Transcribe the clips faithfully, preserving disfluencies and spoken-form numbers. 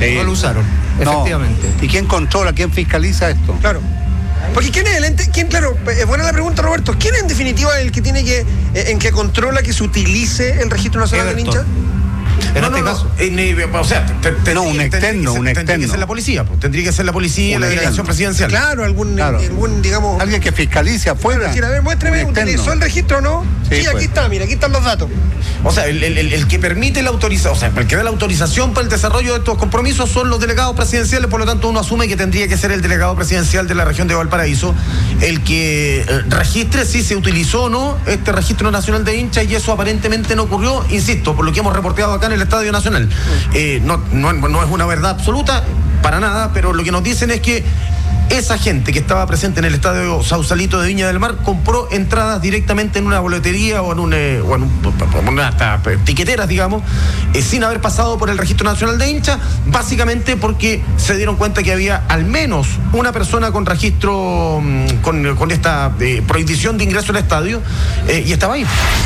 Sí. No lo usaron, No. efectivamente. ¿Y quién controla, quién fiscaliza esto? Claro. Porque ¿quién es el ente? ¿Quién, claro, es buena la pregunta, Roberto. ¿Quién en definitiva es el que tiene que, eh, en que controla que se utilice el Registro Nacional del Everton. Hincha? En No, este no, no. caso, en, eh, o sea, te- te- No, un tendría que externo, ser- un Tendría que externo. ser la policía, pues. Tendría que ser la policía y Un la externo. delegación presidencial. Claro, algún, Claro. algún digamos... Alguien que fiscalice afuera. Decir, a ver, muéstreme, Un externo. ¿utilizó el registro o no? Sí, Sí, aquí pues. está, mira, aquí están los datos. O sea, el, el- el- el que permite la autorización, o sea, el que da la autorización para el desarrollo de estos compromisos son los delegados presidenciales, por lo tanto uno asume que tendría que ser el delegado presidencial de la región de Valparaíso el que eh, registre si se utilizó o no este registro nacional de hinchas, y eso aparentemente no ocurrió, insisto, por lo que hemos reporteado acá en el Estadio Nacional. Eh, no, no, no es una verdad absoluta, para nada, pero lo que nos dicen es que esa gente que estaba presente en el Estadio Sausalito de Viña del Mar compró entradas directamente en una boletería o en, un, eh, o en un, una hasta tiqueteras, digamos, eh, sin haber pasado por el Registro Nacional de Hinchas, básicamente porque se dieron cuenta que había al menos una persona con registro, mm, con, con esta eh, prohibición de ingreso al estadio, eh, y estaba ahí.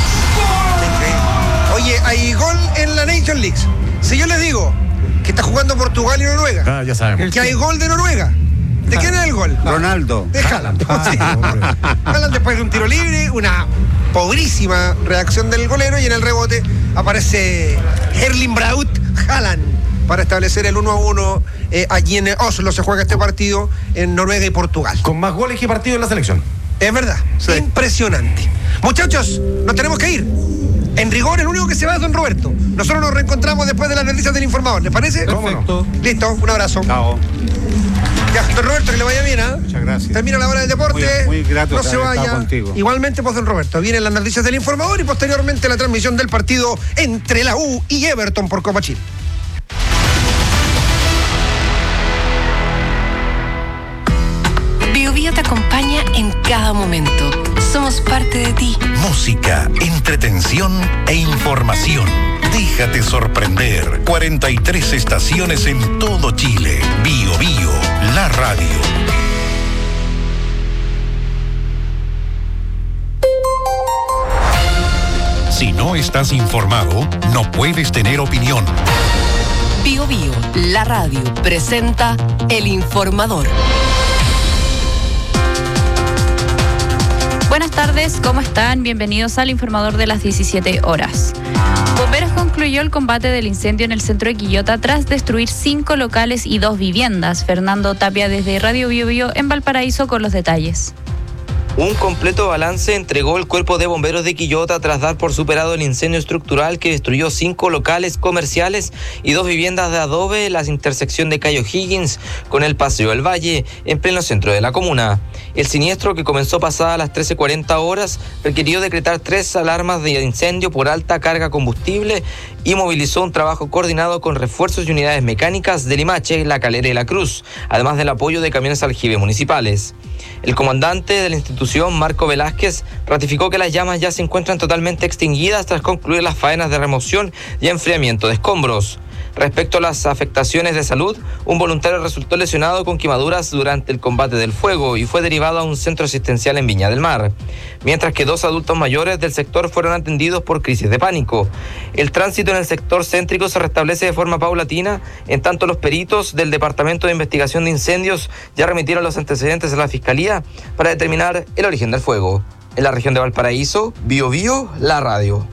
Oye, hay gol en la Nation League. Si yo les digo que está jugando Portugal y Noruega, Ah, ya sabemos. que hay gol de Noruega, ¿de quién es el gol? Ronaldo. De Haaland. Ah, Sí. hombre. Haaland después de un tiro libre, una pobrísima reacción del golero, y en el rebote aparece Erling Braut Haaland para establecer el uno a uno. Eh, allí en Oslo se juega este partido en Noruega y Portugal. Con más goles que partidos en la selección. Es verdad, Sí. impresionante. Muchachos, nos tenemos que ir. En rigor, el único que se va es don Roberto. Nosotros nos reencontramos después de las noticias del informador, ¿les parece? ¿Cómo no? Perfecto. Listo, un abrazo. Chao. Ya, don Roberto, que le vaya bien, ¿ah? Muchas gracias. Termina la hora del deporte. Muy- muy grato no de se haber estado vaya. contigo. Igualmente, pues, don Roberto. Vienen las noticias del informador y posteriormente la transmisión del partido entre la U y Everton por Copa Chile. Bio Bio te acompaña en cada momento. Somos parte de ti. Música, entretención e información. Déjate sorprender. cuarenta y tres estaciones en todo Chile. Bio Bio, la radio. Si no estás informado, no puedes tener opinión. Bio Bio, la radio, presenta El Informador. Buenas tardes, ¿cómo están? Bienvenidos al Informador de las diecisiete horas. Bomberos concluyó el combate del incendio en el centro de Quillota tras destruir cinco locales y dos viviendas. Fernando Tapia desde Radio Bio Bio en Valparaíso con los detalles. Un completo balance entregó el Cuerpo de Bomberos de Quillota tras dar por superado el incendio estructural que destruyó cinco locales comerciales y dos viviendas de adobe en la intersección de Cayo Higgins con el Paseo del Valle, en pleno centro de la comuna. El siniestro, que comenzó pasadas las trece cuarenta horas, requirió decretar tres alarmas de incendio por alta carga combustible y movilizó un trabajo coordinado con refuerzos y unidades mecánicas de Limache, La Calera y La Cruz, además del apoyo de camiones aljibe municipales. El comandante de la institución, Marco Velázquez, ratificó que las llamas ya se encuentran totalmente extinguidas tras concluir las faenas de remoción y enfriamiento de escombros. Respecto a las afectaciones de salud, un voluntario resultó lesionado con quemaduras durante el combate del fuego y fue derivado a un centro asistencial en Viña del Mar, mientras que dos adultos mayores del sector fueron atendidos por crisis de pánico. El tránsito en el sector céntrico se restablece de forma paulatina, en tanto los peritos del Departamento de Investigación de Incendios ya remitieron los antecedentes a la Fiscalía para determinar el origen del fuego. En la región de Valparaíso, Bio Bio, la radio.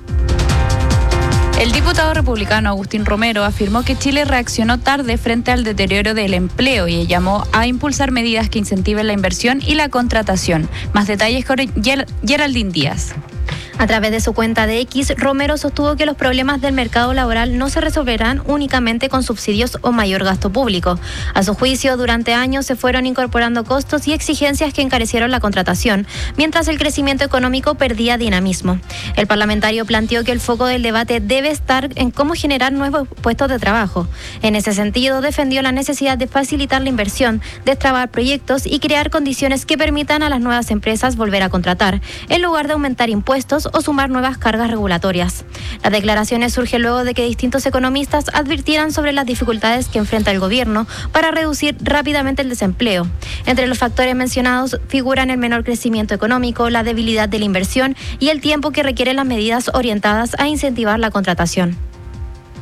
El diputado republicano Agustín Romero afirmó que Chile reaccionó tarde frente al deterioro del empleo y llamó a impulsar medidas que incentiven la inversión y la contratación. Más detalles con Ger- Geraldine Díaz. A través de su cuenta de X, Romero sostuvo que los problemas del mercado laboral no se resolverán únicamente con subsidios o mayor gasto público. A su juicio, durante años se fueron incorporando costos y exigencias que encarecieron la contratación, mientras el crecimiento económico perdía dinamismo. El parlamentario planteó que el foco del debate debe estar en cómo generar nuevos puestos de trabajo. En ese sentido, defendió la necesidad de facilitar la inversión, destrabar proyectos y crear condiciones que permitan a las nuevas empresas volver a contratar, en lugar de aumentar impuestos o sumar nuevas cargas regulatorias. Las declaraciones surgen luego de que distintos economistas advirtieran sobre las dificultades que enfrenta el gobierno para reducir rápidamente el desempleo. Entre los factores mencionados figuran el menor crecimiento económico, la debilidad de la inversión y el tiempo que requieren las medidas orientadas a incentivar la contratación.